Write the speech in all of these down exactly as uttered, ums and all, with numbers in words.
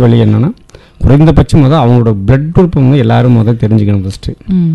வழி என்னென்னா, குறைந்தபட்சம் முதல் அவங்களோட பிளட் குரூப் வந்து எல்லோரும் முதல் தெரிஞ்சுக்கணும். ஃபஸ்ட்டு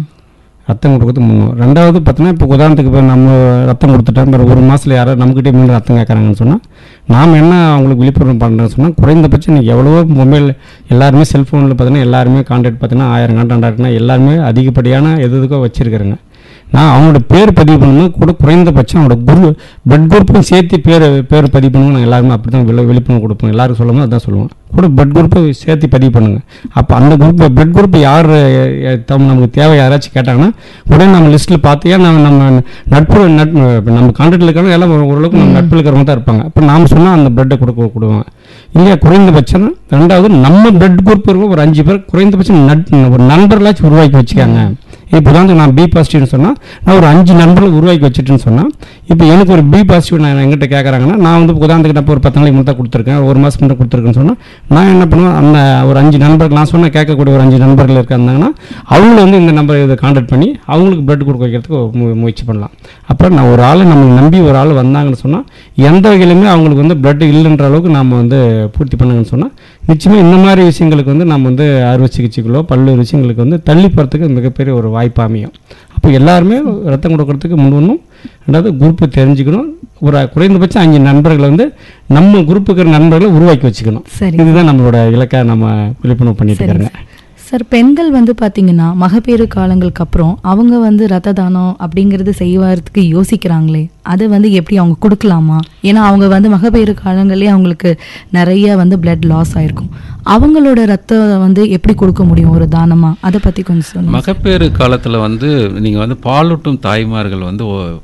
ரத்தம் கொடுக்குறது முன்னோம். ரெண்டாவது பார்த்தீங்கன்னா, இப்போ உதாரணத்துக்கு இப்போ நம்ம ரத்தம் கொடுத்துட்டோம், பிறகு ஒரு மாதத்தில் யாராவது நம்மக்கிட்டே மீண்டும் ரத்தம் கேட்குறாங்கன்னு சொன்னால், நாம் என்ன அவங்களுக்கு விழிப்புணர்வு பண்ணுறோன்னு சொன்னால், குறைந்தபட்சம் இன்றைக்கி எவ்வளவோ மொபைல் எல்லாருமே செல்ஃபோனில் பார்த்தீங்கன்னா எல்லாருமே கான்டாக்ட் பார்த்தீங்கன்னா ஆயிரம் கான்டாக்ட் இருக்குன்னா எல்லாருமே அதிகப்படியான எது எதுக்கோ வச்சுருக்கிறேங்க. நான் அவங்களோட பேர் பதிவு பண்ணும்போது கூட குறைந்தபட்சம் அவங்களோட குரு பிளட் குரூப்பும் சேர்த்து பேர் பேர் பதிவு பண்ணுவோம். நாங்கள் எல்லாருமே அப்படி தான் விழு விழிப்புணர்வு கொடுப்போம். எல்லாரும் சொல்லும்போது அதுதான் சொல்லுவோம், கூட பிளட் குரூப்பை சேர்த்து பதிவு பண்ணுங்கள். அப்போ அந்த குரூப் பிளட் குரூப் யார் தம் நமக்கு தேவை யாராச்சும் கேட்டாங்கன்னா உடனே நம்ம லிஸ்ட்டில் பார்த்து, ஏன் நம்ம நம்ம நட்பு நட் நம்ம கான்டாக்டில் இருக்கிறவங்க எல்லாம் ஓரளவுக்கு நம்ம நட்பில் இருக்கிறவங்க தான் இருப்பாங்க. அப்போ நாம் சொன்னால் அந்த பிளட்டை கொடுக்க கொடுவாங்க இல்லையா. குறைந்தபட்சம் ரெண்டாவது நம்ம பிளட் குரூப் இருக்க ஒரு அஞ்சு பேர் குறைந்தபட்சம் நட் ஒரு நண்பர்களாச்சும் உருவாக்கி வச்சுக்காங்க. இப்போ தான் நான் பி பாசிட்டிவ்னு சொன்னால் நான் ஒரு அஞ்சு நண்பர்கள் உருவாக்கி வச்சுட்டுன்னு சொன்னால், இப்போ எனக்கு ஒரு பி பாசிட்டிவ் நான் எங்கிட்ட கேட்குறாங்கன்னா, நான் வந்து உதாரணத்துக்கு நான் ஒரு பத்து நாளைக்கு முன்னாடி கொடுத்துருக்கேன், ஒரு மாதம் முன்னாடி கொடுத்துருக்கேன்னு சொன்னால், நான் என்ன பண்ணுவேன், அந்த ஒரு அஞ்சு நண்பர்கள் நான் சொன்னால் கேட்கக்கூடிய ஒரு அஞ்சு நண்பர்கள் இருக்காங்கன்னா அவங்கள வந்து இந்த நம்பரை இதை கான்டாக்ட் பண்ணி அவங்களுக்கு பிளட் கொடுக்க வைக்கிறதுக்கு மு முயற்சி பண்ணலாம். அப்புறம் நான் ஒரு ஆள் நம்ம நம்பி ஒரு ஆள் வந்தாங்கன்னு சொன்னால், எந்த வகையிலுமே அவங்களுக்கு வந்து பிளட் இல்லைன்ற அளவுக்கு நம்ம வந்து பூர்த்தி பண்ணுங்கன்னு சொன்னால், நிச்சயமாக இந்த மாதிரி விஷயங்களுக்கு வந்து நம்ம வந்து அறுவை சிகிச்சைகளோ பல்வேறு விஷயங்களுக்கு வந்து தள்ளி போகிறதுக்கு மிகப்பெரிய ஒரு வாய்ப்பு அமையும். அப்போ எல்லாருமே ரத்தம் கொடுக்கறதுக்கு முன்னும், ரெண்டாவது குரூப்பு தெரிஞ்சுக்கணும். ஒரு குறைந்தபட்சம் அஞ்சு நண்பர்களை வந்து நம்ம குரூப்புக்கு நண்பர்களை உருவாக்கி வச்சுக்கணும். இதுதான் நம்மளோட இலக்கை நம்ம விழிப்புணர்வு பண்ணிட்டு இருக்கிறோங்க. சார், பெண்கள் வந்து பார்த்தீங்கன்னா மகப்பேறு காலங்களுக்கு அப்புறம் அவங்க வந்து ரத்த தானம் அப்படிங்கிறது செய்வதற்கு யோசிக்கிறாங்களே, அதை வந்து எப்படி அவங்க கொடுக்கலாமா? ஏன்னா அவங்க வந்து மகப்பேறு காலங்களே அவங்களுக்கு நிறைய வந்து பிளட் லாஸ் ஆயிருக்கும். அவங்களோட ரத்தம் வந்து எப்படி கொடுக்க முடியும் ஒரு தானமாக? அதை பற்றி கொஞ்சம் சொல்லுங்கள். மகப்பேறு காலத்தில் வந்து நீங்கள் வந்து பாலூட்டும் தாய்மார்கள் வந்து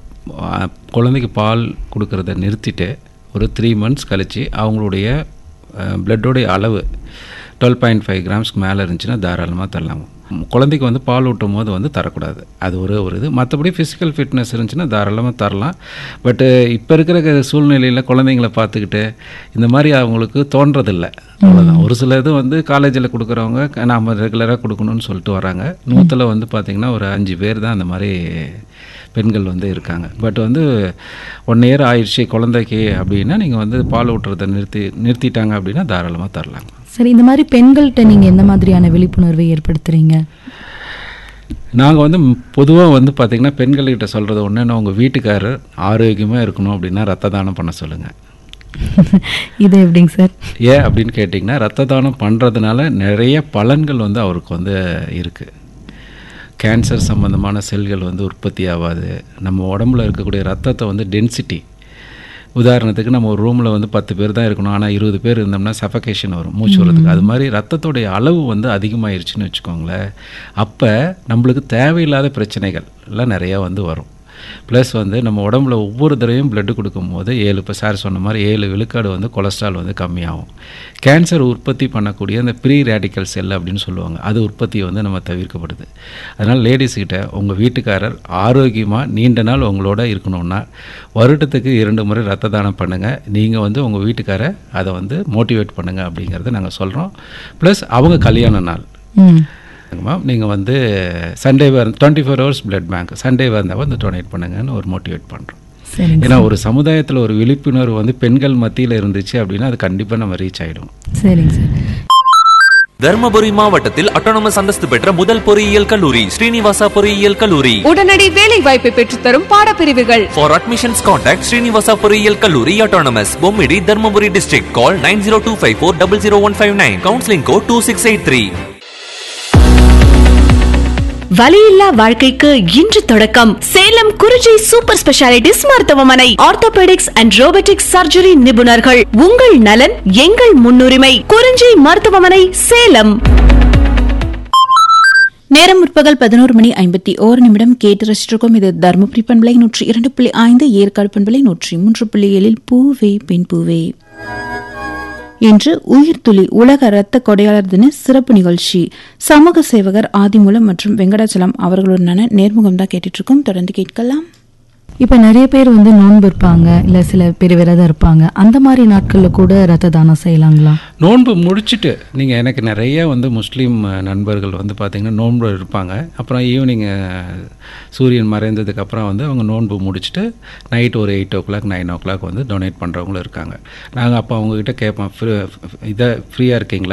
குழந்தைக்கு பால் கொடுக்கறத நிறுத்திட்டு ஒரு த்ரீ மந்த்ஸ் கழித்து அவங்களுடைய பிளட்டோடைய அளவு டுவெல் பாயிண்ட் ஃபைவ் கிராம்ஸ்க்கு மேலே இருந்துச்சுன்னா தாராளமாக தரலாம். குழந்தைக்கு வந்து பால் ஊட்டும் போது வந்து தரக்கூடாது, அது ஒரே ஒரு இது. மற்றபடி ஃபிசிக்கல் ஃபிட்னஸ் இருந்துச்சுன்னா தாராளமாக தரலாம். பட்டு இப்போ இருக்கிற சூழ்நிலையில் குழந்தைங்கள பார்த்துக்கிட்டு இந்த மாதிரி அவங்களுக்கு தோன்றதில்லை, அவ்வளோதான். ஒரு சில இது வந்து காலேஜில் கொடுக்குறவங்க நாம் ரெகுலராக கொடுக்கணும்னு சொல்லிட்டு வராங்க. நூற்றில் வந்து பார்த்திங்கன்னா ஒரு அஞ்சு பேர் தான் அந்த மாதிரி பெண்கள் வந்து இருக்காங்க. பட் வந்து ஒன் இயர் ஆயிடுச்சு குழந்தைக்கு அப்படின்னா நீங்கள் வந்து பால் ஊட்டுறதை நிறுத்தி நிறுத்திட்டாங்க அப்படின்னா தாராளமாக தரலாங்க. சரி, இந்த மாதிரி பெண்கள்கிட்ட நீங்கள் எந்த மாதிரியான விழிப்புணர்வை ஏற்படுத்துகிறீங்க? நாங்கள் வந்து பொதுவாக வந்து பார்த்திங்கன்னா பெண்கள்கிட்ட சொல்கிறது ஒன்று, நான் உங்கள் வீட்டுக்காரர் ஆரோக்கியமாக இருக்கணும் அப்படின்னா ரத்த தானம் பண்ண சொல்லுங்கள். இது எப்படிங்க சார்? ஏன் அப்படின்னு கேட்டிங்கன்னா, ரத்த தானம் பண்ணுறதுனால நிறைய பலன்கள் வந்து அவருக்கு வந்து இருக்குது. கேன்சர் சம்மந்தமான செல்கள் வந்து உற்பத்தி ஆகாது. நம்ம உடம்புல இருக்கக்கூடிய ரத்தத்தை வந்து டென்சிட்டி, உதாரணத்துக்கு நம்ம ஒரு ரூமில் வந்து பத்து பேர் தான் இருக்கணும், ஆனால் இருபது பேர் இருந்தோம்னா சஃபகேஷன் வரும், மூச்சு வரதுக்கு. அது மாதிரி ரத்தத்தோடைய அளவு வந்து அதிகமாகிருச்சுன்னு வச்சுக்கோங்களேன், அப்போ நம்மளுக்கு தேவையில்லாத பிரச்சனைகள் எல்லாம் நிறையா வந்து வரும். ப்ளஸ் வந்து நம்ம உடம்புல ஒவ்வொரு தடவையும் பிளட்டு கொடுக்கும் போது ஏழு இப்போ சார் சொன்ன மாதிரி ஏழு விழுக்காடு வந்து கொலஸ்ட்ரால் வந்து கம்மியாகும். கேன்சர் உற்பத்தி பண்ணக்கூடிய அந்த ப்ரீ ரேடிக்கல் செல் அப்படின்னு சொல்லுவாங்க, அது உற்பத்தி வந்து நம்ம தவிர்க்கப்படுது. அதனால் லேடிஸ்கிட்ட உங்கள் வீட்டுக்காரர் ஆரோக்கியமாக நீண்ட நாள் உங்களோட இருக்கணும்னா வருடத்துக்கு இரண்டு முறை ரத்த தானம் பண்ணுங்கள். நீங்கள் வந்து உங்கள் வீட்டுக்காரை அதை வந்து மோட்டிவேட் பண்ணுங்கள் அப்படிங்கிறத நாங்கள் சொல்கிறோம். ப்ளஸ் அவங்க கல்யாண நாள் மேம் நீங்கள் வந்து Sunday twenty four hours blood bank Sunday வந்தால் வந்து டொனேட் பண்ணுங்கன்னு ஒரு மோட்டிவேட் பண்ணுறோம். ஏன்னா ஒரு சமுதாயத்தில் ஒரு விழிப்புணர்வு வந்து பெண்கள் மத்தியில் இருந்துச்சு அப்படின்னா அது கண்டிப்பாக நம்ம ரீச் ஆகிடும். சரிங்க சார். தர்மபுரி மாவட்டத்தில் அட்டானமஸ் அந்தஸ்து பெற்ற முதல் பொறியியல் கல்லூரி ஸ்ரீனிவாசா பொறியியல் கல்லூரி. உடனடி வேலை வாய்ப்பை பெற்றுத்தரும் பாடப்பிரிவுகள். For admissions contact ஸ்ரீனிவாசா பொறியியல் கல்லூரி autonomous, Bommidi, Dharmapuri district. Call nine zero two five four zero zero one five nine. Counseling code two six eight three. வலியில்லா வாழ்க்கைக்கு இன்று தொடக்கம். சேலம் குறிஞ்சி சூப்பர் ஸ்பெஷாலிட்டிஸ் மருத்துவமனை. ஆர்த்தோபெடிக்ஸ் அண்ட் ரோபோட்டிக்ஸ் சர்ஜரி நிபுணர்கள். உங்கள் நலன் எங்கள் முன்னுரிமை. குறிஞ்சி மருத்துவமனை, சேலம். நேரம் முற்பகல் பதினோரு மணி ஐம்பத்தி ஓரு நிமிடம். கேட்டு ரசிச்சிருக்கோம். இது தருமபுரி பண்பலை நூற்றி இரண்டு புள்ளி ஐந்து, ஏற்காடு பண்பலை நூற்றி மூன்று புள்ளி ஏழில் பூவே பெண் பூவே. இன்று உயிர்த்துளி உலக இரத்த கொடையாளர் தின சிறப்பு நிகழ்ச்சி. சமூக சேவகர் ஆதிமூலம் மற்றும் வெங்கடாச்சலம் அவர்களுடனான நேர்முகம் தான் கேட்டுட்டு இருக்கோம். தொடர்ந்து கேட்கலாம். இப்போ நிறைய பேர் வந்து நோன்பு இருப்பாங்க, இல்லை சில பேர் விரதம் இருப்பாங்க. அந்த மாதிரி நாட்களில் கூட ரத்த தானம் செய்யலாங்களா? நோன்பு முடிச்சுட்டு நீங்கள் எனக்கு நிறைய வந்து முஸ்லீம் நண்பர்கள் வந்து பார்த்திங்கன்னா நோன்பு இருப்பாங்க. அப்புறம் ஈவினிங் சூரியன் மறைந்ததுக்கப்புறம் வந்து அவங்க நோன்பு முடிச்சுட்டு நைட் ஒரு எயிட் ஓ கிளாக் நைன் ஓ கிளாக் வந்து டொனேட் பண்ணுறவங்களும் இருக்காங்க. நாங்கள் அப்போ அவங்கக்கிட்ட கேட்போம், ஃப்ரீ இதை ஃப்ரீயாக இருக்கீங்களா